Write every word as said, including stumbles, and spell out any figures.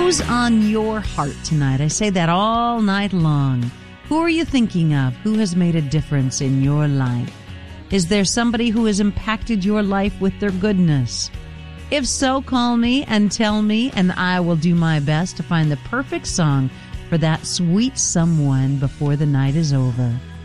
Who's on your heart tonight? I say that all night long. Who are you thinking of? Who has made a difference in your life? Is there somebody who has impacted your life with their goodness? If so, call me and tell me, and I will do my best to find the perfect song for that sweet someone before the night is over.